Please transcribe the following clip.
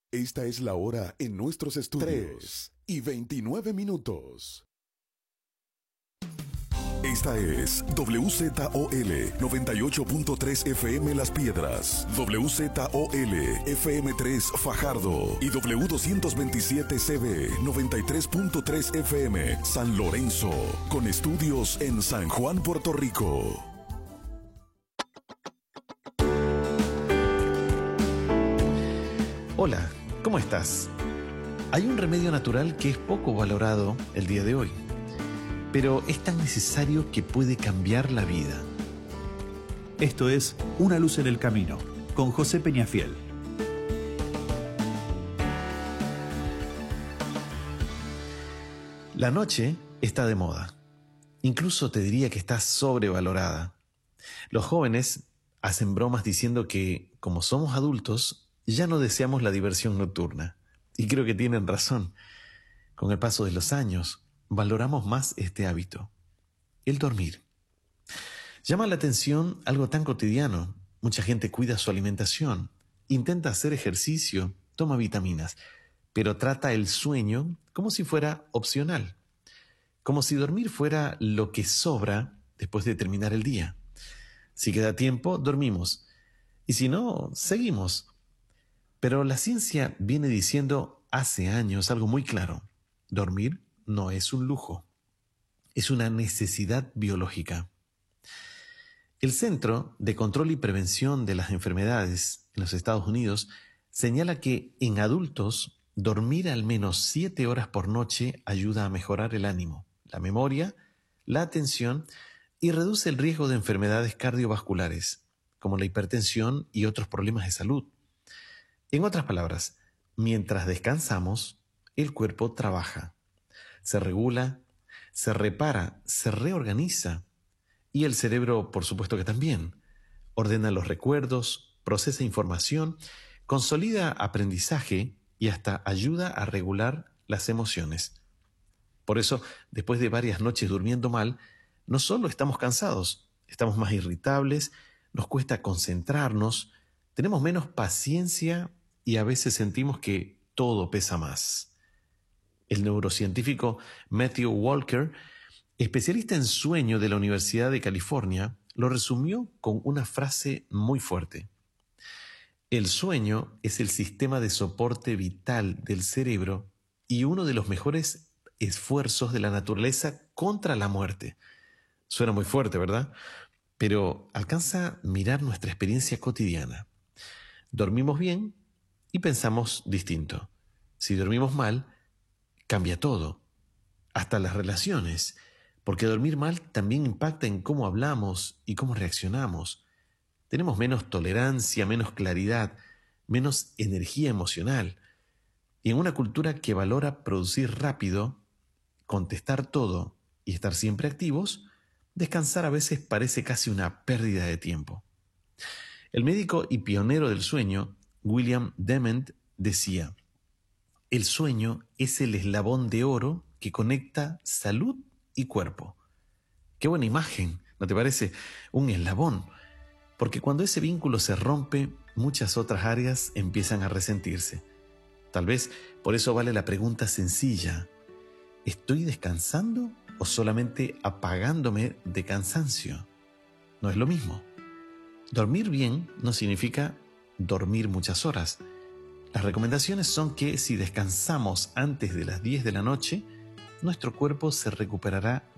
Esta es la hora en nuestros estudios. 3:29. Esta es WZOL 98.3 FM Las Piedras, WZOL FM3 Fajardo y W227CB 93.3 FM San Lorenzo, con estudios en San Juan, Puerto Rico. Hola, ¿cómo estás? Hay un remedio natural que es poco valorado el día de hoy, pero es tan necesario que puede cambiar la vida. Esto es Una luz en el camino, con José Peñafiel. La noche está de moda. Incluso te diría que está sobrevalorada. Los jóvenes hacen bromas diciendo que, como somos adultos, ya no deseamos la diversión nocturna. Y creo que tienen razón. Con el paso de los años, valoramos más este hábito: el dormir. Llama la atención algo tan cotidiano. Mucha gente cuida su alimentación, intenta hacer ejercicio, toma vitaminas, pero trata el sueño como si fuera opcional, como si dormir fuera lo que sobra después de terminar el día. Si queda tiempo, dormimos, y si no, seguimos. Pero la ciencia viene diciendo hace años algo muy claro: dormir no es un lujo, es una necesidad biológica. El Centro de Control y Prevención de las Enfermedades en los Estados Unidos señala que en adultos dormir al menos 7 horas por noche ayuda a mejorar el ánimo, la memoria, la atención y reduce el riesgo de enfermedades cardiovasculares, como la hipertensión y otros problemas de salud. En otras palabras, mientras descansamos, el cuerpo trabaja, se regula, se repara, se reorganiza, y el cerebro, por supuesto que también, ordena los recuerdos, procesa información, consolida aprendizaje y hasta ayuda a regular las emociones. Por eso, después de varias noches durmiendo mal, no solo estamos cansados, estamos más irritables, nos cuesta concentrarnos, tenemos menos paciencia y a veces sentimos que todo pesa más. El neurocientífico Matthew Walker, especialista en sueño de la Universidad de California, lo resumió con una frase muy fuerte: el sueño es el sistema de soporte vital del cerebro y uno de los mejores esfuerzos de la naturaleza contra la muerte. Suena muy fuerte, ¿verdad? Pero alcanza a mirar nuestra experiencia cotidiana. Dormimos bien y pensamos distinto. Si dormimos mal, cambia todo, hasta las relaciones, porque dormir mal también impacta en cómo hablamos y cómo reaccionamos. Tenemos menos tolerancia, menos claridad, menos energía emocional. Y en una cultura que valora producir rápido, contestar todo y estar siempre activos, descansar a veces parece casi una pérdida de tiempo. El médico y pionero del sueño, William Dement, decía: el sueño es el eslabón de oro que conecta salud y cuerpo. Qué buena imagen, ¿no te parece? Un eslabón. Porque cuando ese vínculo se rompe, muchas otras áreas empiezan a resentirse. Tal vez por eso vale la pregunta sencilla: ¿estoy descansando o solamente apagándome de cansancio? No es lo mismo. Dormir bien no significa dormir muchas horas. Las recomendaciones son que si descansamos antes de las 10 de la noche, nuestro cuerpo se recuperará